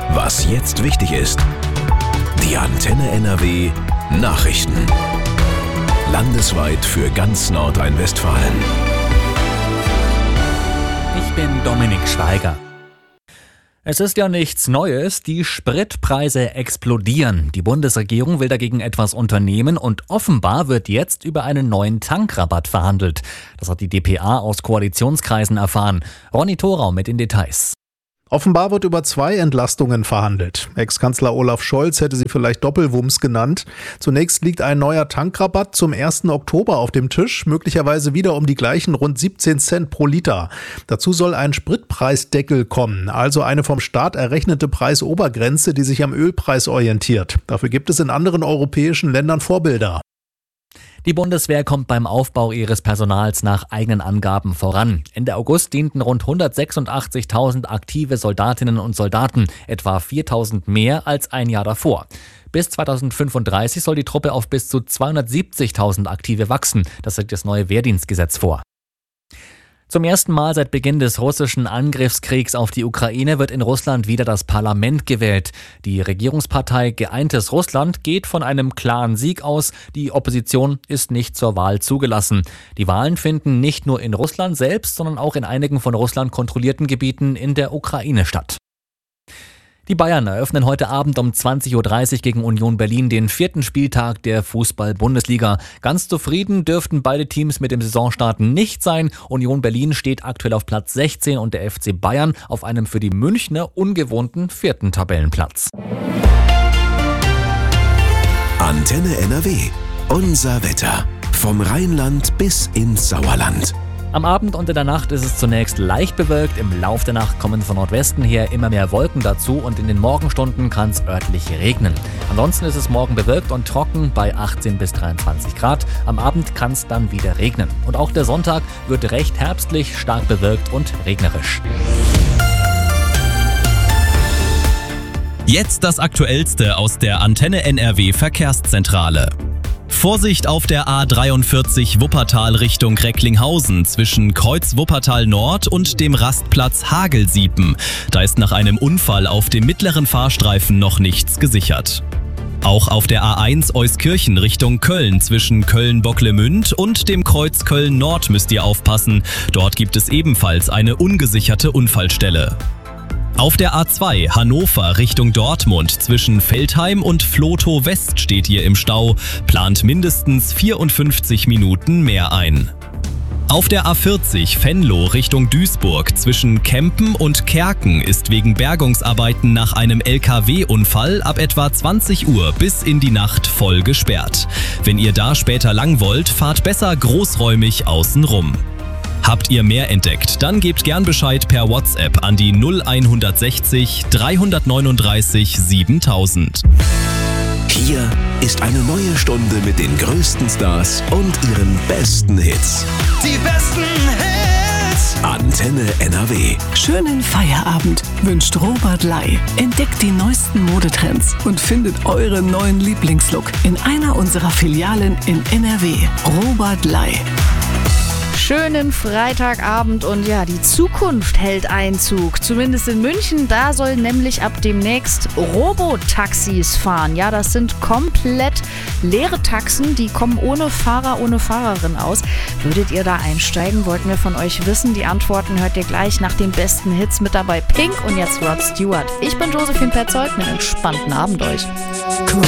Was jetzt wichtig ist. Die Antenne NRW Nachrichten. Landesweit für ganz Nordrhein-Westfalen. Ich bin Dominik Schweiger. Es ist ja nichts Neues, die Spritpreise explodieren. Die Bundesregierung will dagegen etwas unternehmen und offenbar wird jetzt über einen neuen Tankrabatt verhandelt. Das hat die dpa aus Koalitionskreisen erfahren. Ronny Thorau mit den Details. Offenbar wird über 2 Entlastungen verhandelt. Ex-Kanzler Olaf Scholz hätte sie vielleicht Doppelwumms genannt. Zunächst liegt ein neuer Tankrabatt zum 1. Oktober auf dem Tisch, möglicherweise wieder um die gleichen rund 17 Cent pro Liter. Dazu soll ein Spritpreisdeckel kommen, also eine vom Staat errechnete Preisobergrenze, die sich am Ölpreis orientiert. Dafür gibt es in anderen europäischen Ländern Vorbilder. Die Bundeswehr kommt beim Aufbau ihres Personals nach eigenen Angaben voran. Ende August dienten rund 186.000 aktive Soldatinnen und Soldaten, etwa 4.000 mehr als ein Jahr davor. Bis 2035 soll die Truppe auf bis zu 270.000 Aktive wachsen. Das sieht das neue Wehrdienstgesetz vor. Zum ersten Mal seit Beginn des russischen Angriffskriegs auf die Ukraine wird in Russland wieder das Parlament gewählt. Die Regierungspartei Geeintes Russland geht von einem klaren Sieg aus. Die Opposition ist nicht zur Wahl zugelassen. Die Wahlen finden nicht nur in Russland selbst, sondern auch in einigen von Russland kontrollierten Gebieten in der Ukraine statt. Die Bayern eröffnen heute Abend um 20.30 Uhr gegen Union Berlin den 4. Spieltag der Fußball-Bundesliga. Ganz zufrieden dürften beide Teams mit dem Saisonstart nicht sein. Union Berlin steht aktuell auf Platz 16 und der FC Bayern auf einem für die Münchner ungewohnten 4. Tabellenplatz. Antenne NRW. Unser Wetter. Vom Rheinland bis ins Sauerland. Am Abend und in der Nacht ist es zunächst leicht bewölkt. Im Lauf der Nacht kommen von Nordwesten her immer mehr Wolken dazu und in den Morgenstunden kann es örtlich regnen. Ansonsten ist es morgen bewölkt und trocken bei 18 bis 23 Grad. Am Abend kann es dann wieder regnen. Und auch der Sonntag wird recht herbstlich, stark bewölkt und regnerisch. Jetzt das Aktuellste aus der Antenne NRW Verkehrszentrale. Vorsicht auf der A43 Wuppertal Richtung Recklinghausen zwischen Kreuz Wuppertal Nord und dem Rastplatz Hagelsiepen. Da ist nach einem Unfall auf dem mittleren Fahrstreifen noch nichts gesichert. Auch auf der A1 Euskirchen Richtung Köln zwischen Köln-Bocklemünd und dem Kreuz Köln Nord müsst ihr aufpassen. Dort gibt es ebenfalls eine ungesicherte Unfallstelle. Auf der A2 Hannover Richtung Dortmund zwischen Veltheim und Vlotho West steht ihr im Stau, plant mindestens 54 Minuten mehr ein. Auf der A40 Venlo Richtung Duisburg zwischen Kempen und Kerken ist wegen Bergungsarbeiten nach einem LKW-Unfall ab etwa 20 Uhr bis in die Nacht voll gesperrt. Wenn ihr da später lang wollt, fahrt besser großräumig außen rum. Habt ihr mehr entdeckt, dann gebt gern Bescheid per WhatsApp an die 0160 339 7000. Hier ist eine neue Stunde mit den größten Stars und ihren besten Hits. Die besten Hits! Antenne NRW. Schönen Feierabend wünscht Robert Ley. Entdeckt die neuesten Modetrends und findet euren neuen Lieblingslook in einer unserer Filialen in NRW. Robert Ley. Schönen Freitagabend und ja, die Zukunft hält Einzug. Zumindest in München, da sollen nämlich ab demnächst Robotaxis fahren. Ja, das sind komplett leere Taxen, die kommen ohne Fahrer, ohne Fahrerin aus. Würdet ihr da einsteigen? Wollten wir von euch wissen. Die Antworten hört ihr gleich nach den besten Hits, mit dabei Pink und jetzt Rod Stewart. Ich bin Josephine Petzold, einen entspannten Abend euch. Cool.